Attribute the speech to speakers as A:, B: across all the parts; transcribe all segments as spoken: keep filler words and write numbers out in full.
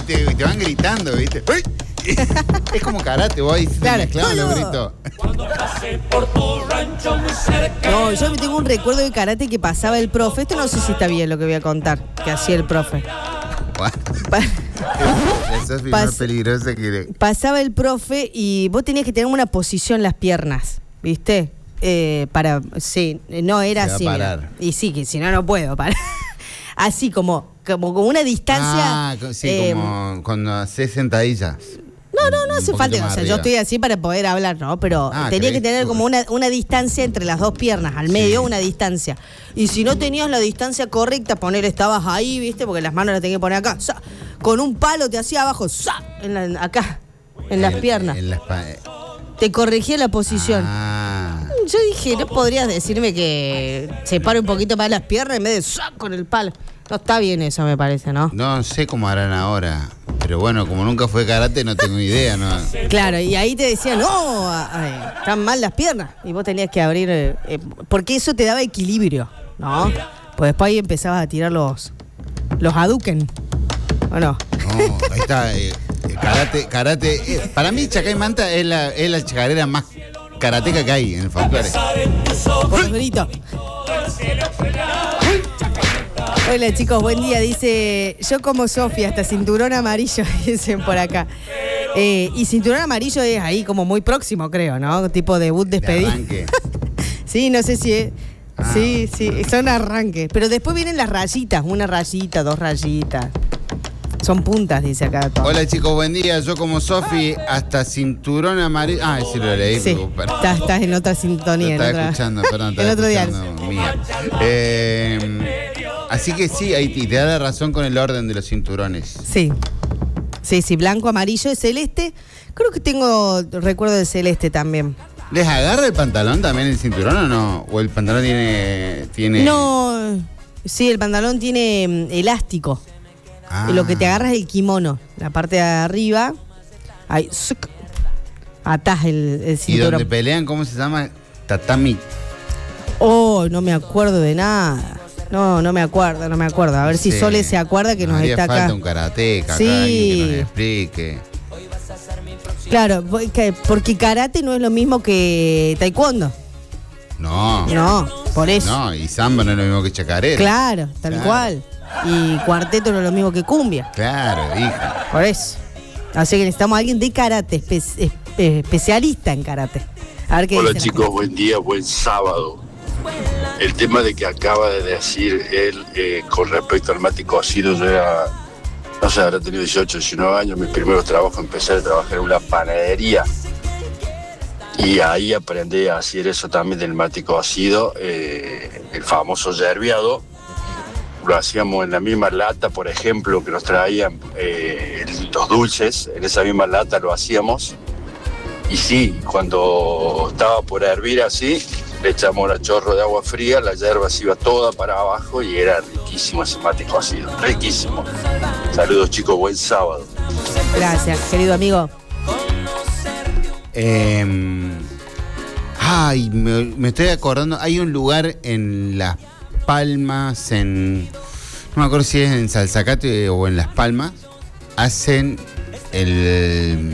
A: te, te van gritando, ¿viste? Es como karate, vos ahí se
B: claro.
A: mezclaban los gritos.
B: No, yo tengo un recuerdo de karate que pasaba el profe. Esto no sé si está bien lo que voy a contar, que hacía el profe. Pa-
A: Eso es
B: Pas-
A: más peligroso que...
B: Pasaba el profe y vos tenías que tener una posición en las piernas, ¿viste? Eh, para, sí, no era
A: Se va a
B: así.
A: parar.
B: Mira. Y sí, que si no, no puedo parar. Así como, como con una distancia.
A: Ah, sí,
B: eh,
A: como cuando haces sentadillas.
B: No, no, no
A: Un
B: hace
A: poquito
B: falta.
A: más
B: O sea,
A: arriba.
B: yo estoy así para poder hablar, ¿no? Pero
A: Ah,
B: tenía
A: creí.
B: que tener como una, una distancia entre las dos piernas, al medio,
A: Sí.
B: una distancia. Y si no tenías la distancia correcta, poner, estabas ahí, ¿viste? Porque las manos las tenías que poner acá. ¡Sa! Con un palo te hacía abajo, ¡sa! En la- acá, en las
A: En-
B: piernas.
A: en la espa-
B: Te corregía la posición.
A: Ah.
B: Yo dije, ¿no podrías decirme que separe un poquito más las piernas en vez de ¡sa! Con el palo? No está bien eso, me parece, ¿no?
A: No sé cómo harán ahora. Pero bueno, como nunca fue karate, no tengo idea, ¿no?
B: Claro, y ahí te decían, no, ay, están mal las piernas. Y vos tenías que abrir, eh, eh, porque eso te daba equilibrio, ¿no? Pues después ahí empezabas a tirar los, los Hadouken, ¿o no?
A: No, ahí está. eh, eh, karate, karate. eh, para mí, Chacaimanta es la, es la chacarera más karateca que hay en el folclore.
B: Por los gritos. Hola chicos, buen día. Dice, yo como Sofía, hasta cinturón amarillo, dicen por acá. Eh, y cinturón amarillo es ahí como muy próximo, creo, ¿no? Tipo debut,
A: De
B: despedida.
A: arranque.
B: Sí, no sé si es.
A: Ah.
B: Sí, sí, son arranques. Pero después vienen las rayitas, una rayita, dos rayitas. Son puntas, dice acá. Todo.
A: Hola chicos, buen día. Yo como Sofi, hasta cinturón amarillo. Ah, sí lo leí.
B: Sí,
A: pero- pero-
B: estás, estás en otra sintonía.
A: Lo
B: en
A: estaba
B: otra-
A: escuchando, perdón,
B: en
A: estaba
B: otro diario.
A: escuchando mía. Eh, así que sí, ahí te, te da la razón con el orden de los cinturones.
B: Sí. Sí, sí, blanco, amarillo, celeste. Creo que tengo recuerdo del celeste también.
A: ¿Les agarra el pantalón también el cinturón o no? ¿O el pantalón tiene...? tiene...
B: No, sí, el pantalón tiene mm, elástico.
A: Ah.
B: Lo que te agarra es el kimono. La parte de arriba, ahí, zuc, atás el, el
A: ¿Y
B: cinturón.
A: donde pelean, cómo se llama? Tatami.
B: Oh, no me acuerdo de nada. No, no me acuerdo, no me acuerdo. A ver si
A: Sí.
B: Sole se acuerda que nos
A: Haría
B: está
A: falta
B: acá.
A: un karateca
B: Sí.
A: acá, alguien que nos explique.
B: Claro, porque porque karate no es lo mismo que taekwondo.
A: No.
B: No, por eso.
A: No, y samba no es lo mismo que chacarera.
B: Claro, tal
A: Claro.
B: cual. Y cuarteto no es lo mismo que cumbia.
A: Claro, hija.
B: Por eso. Así que necesitamos a alguien de karate, espe- espe- especialista en karate. A ver qué
C: Hola
B: dice la
C: chicos, buen día, buen sábado. El tema de que acaba de decir él eh, con respecto al mate cocido, yo era, no sé, habrá tenido dieciocho, diecinueve años, mis primeros trabajos, empecé a trabajar en una panadería y ahí aprendí a hacer eso también del mate cocido, eh, el famoso yerbiado. Lo hacíamos en la misma lata, por ejemplo, que nos traían eh, los dulces, en esa misma lata lo hacíamos. Y sí, cuando estaba por hervir así, le echamos un chorro de agua fría, la hierba se iba toda para abajo y era riquísimo ese mate cocido, riquísimo. Saludos chicos, buen sábado.
B: Gracias, querido amigo.
A: Eh, ay, me, me estoy acordando. Hay un lugar en Las Palmas, en. No me acuerdo si es en Salzacate o en Las Palmas. Hacen el.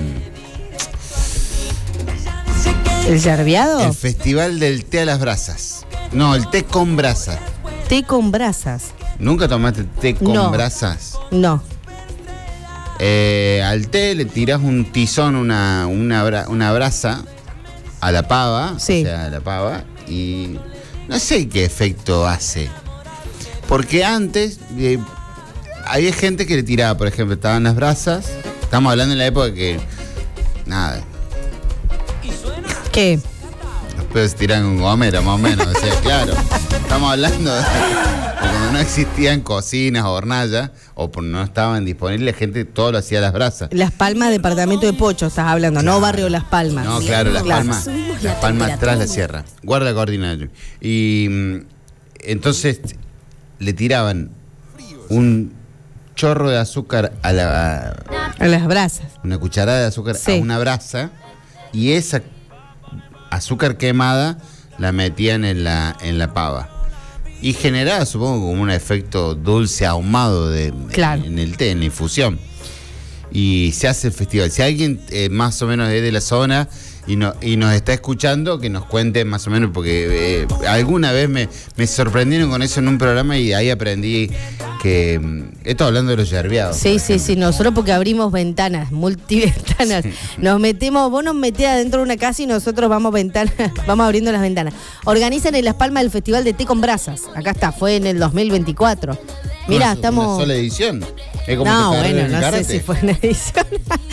B: ¿El yerbiado?
A: El festival del té a las brasas. No, el té con brasas.
B: Té con brasas.
A: ¿Nunca tomaste té con
B: No.
A: brasas?
B: No.
A: Eh, al té le tirás un tizón, una, una, bra- una brasa a la pava,
B: Sí.
A: o sea, a la pava, y no sé qué efecto hace. Porque antes eh, había gente que le tiraba, por ejemplo, estaban las brasas, estamos hablando en la época que, nada,
B: ¿Qué?
A: los pedos se tiran con gomera, más o menos, o sea, claro, estamos hablando de, de cuando no existían cocinas o hornallas, o por- no estaban disponibles, la gente todo lo hacía a las brasas.
B: Las Palmas, departamento de Pocho, estás hablando, no barrio Las Palmas.
A: No, claro, Las
B: Claro.
A: Palmas. Las Palmas tras la sierra. Guarda la coordinada. Y mm, entonces le tiraban un chorro de azúcar a la.
B: A las brasas.
A: Una cucharada de azúcar
B: Sí.
A: a una brasa. Y esa azúcar quemada la metían en la, en la pava. Y generaba, supongo, como un efecto dulce ahumado de,
B: Claro.
A: en el té, en la infusión. y se hace el festival. Si alguien eh, más o menos es de la zona y, no, y nos está escuchando, que nos cuente más o menos, porque eh, alguna vez me, me sorprendieron con eso en un programa y ahí aprendí que... Esto hablando de los yerbeados.
B: Sí, sí, sí, nosotros porque abrimos ventanas, multiventanas. Sí. Nos metemos, vos nos metés adentro de una casa y nosotros vamos ventanas, vamos abriendo las ventanas. Organizan en Las Palmas el Festival de Té con Brasas. Acá está, fue en el dos mil veinticuatro. Mira, no, estamos...
A: ¿Una sola edición? ¿Es como
B: no, bueno, no sé si fue una edición.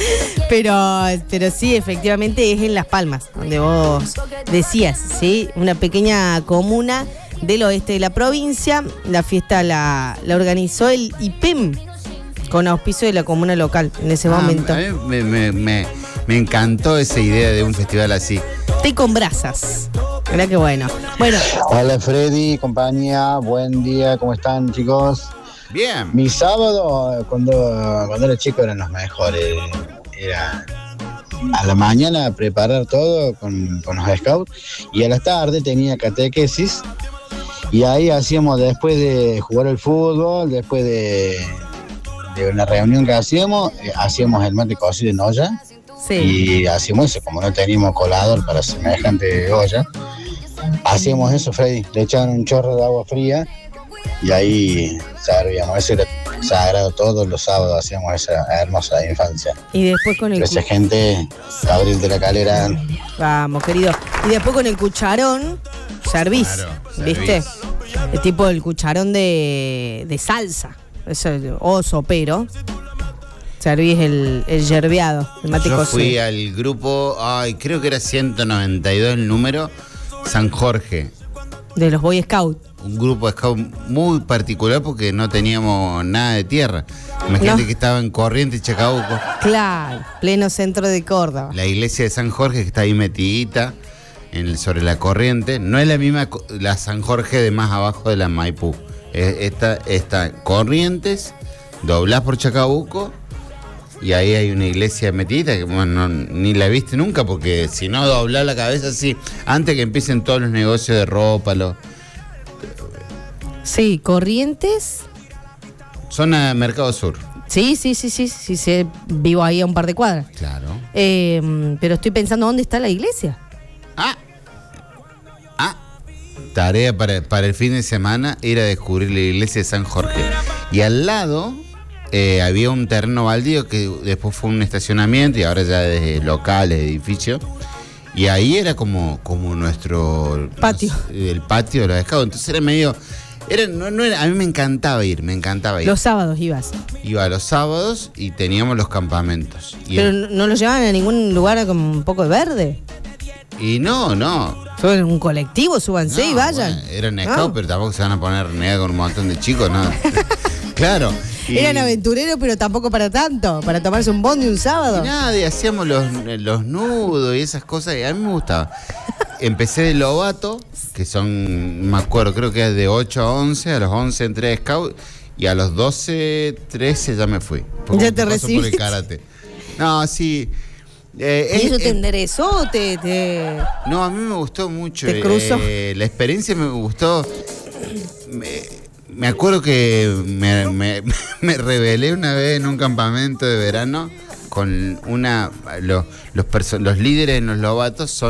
B: pero, pero sí, efectivamente es en Las Palmas, donde vos decías, ¿sí? Una pequeña comuna del oeste de la provincia. La fiesta la, la organizó el I P E M con auspicio de la comuna local en ese ah, momento.
A: A mí me, me, me, me encantó esa idea de un festival así.
B: Té con brasas. Mirá qué bueno. Bueno.
D: Hola Freddy, compañía, buen día, ¿cómo están chicos?
A: Bien.
D: Mi sábado, cuando, cuando era chico, eran los mejores. Era a la mañana preparar todo con, con los scouts y a la tarde tenía catequesis y ahí hacíamos, después de jugar el fútbol, después de, de una reunión que hacíamos, eh, hacíamos el mate cocido en olla.
B: Sí.
D: Y hacíamos eso, como no teníamos colador para semejante olla, hacíamos eso, Freddy, le echaban un chorro de agua fría y ahí servíamos. Eso era sagrado, todos los sábados hacíamos esa hermosa infancia.
B: Y después con el...
D: Esa cu- gente, Gabriel de la Calera.
B: Vamos, querido. Y después con el cucharón, servís, claro, ¿viste? El tipo del cucharón de, de salsa, eso, o sopero. Servís el, el yerbeado, el mate
A: Yo
B: cocido.
A: Fui al grupo, ay, creo que era ciento noventa y dos el número, San Jorge.
B: De los Boy Scouts.
A: Un grupo de scout muy particular porque no teníamos nada de tierra. Imagínate no. que estaba en Corrientes, Chacabuco.
B: Claro, pleno centro de Córdoba.
A: La iglesia de San Jorge, que está ahí metidita en el, sobre la corriente. No es la misma la San Jorge de más abajo de la Maipú. Esta está Corrientes, doblás por Chacabuco y ahí hay una iglesia metidita que bueno, no, ni la viste nunca porque si no doblás la cabeza así, antes que empiecen todos los negocios de ropa, los...
B: Sí, Corrientes.
A: Zona Mercado Sur.
B: Sí, sí, sí, sí, sí, sí, vivo ahí a un par de cuadras.
A: Claro.
B: Eh, pero estoy pensando, ¿dónde está la iglesia?
A: Ah. Ah. Tarea para, para el fin de semana era descubrir la iglesia de San Jorge. Y al lado eh, había un terreno baldío que después fue un estacionamiento y ahora ya es local, es edificio. Y ahí era como, como nuestro...
B: Patio.
A: No sé, el patio de los scouts. Entonces era medio... Era, no, no era, a mí me encantaba ir, me encantaba ir.
B: Los sábados ibas.
A: Iba los sábados y teníamos los campamentos. Y
B: Pero
A: en,
B: no los llevaban a ningún lugar con un poco de verde.
A: Y no, no.
B: Son un colectivo, súbanse
A: no,
B: y vayan.
A: Bueno, eran scouts, no. Pero tampoco se van a poner nega con un montón de chicos, ¿no? Claro.
B: Y eran aventureros, pero tampoco para tanto, para tomarse un bondi un sábado.
A: Y nada, y hacíamos los, los nudos y esas cosas, y a mí me gustaba. Empecé de Lobato, que son, me acuerdo, creo que es de ocho a once, a los once entré a Scout, y a los doce, trece ya me fui.
B: Ya te recibí.
A: Por el karate. No, sí.
B: Eh, ¿Y eso te enderezó? Te, te...
A: No, a mí me gustó mucho.
B: ¿Te cruzó?
A: Eh, la experiencia me gustó. Me, me acuerdo que me, me, me rebelé una vez en un campamento de verano con una... Los, los, perso- los líderes en los Lobatos son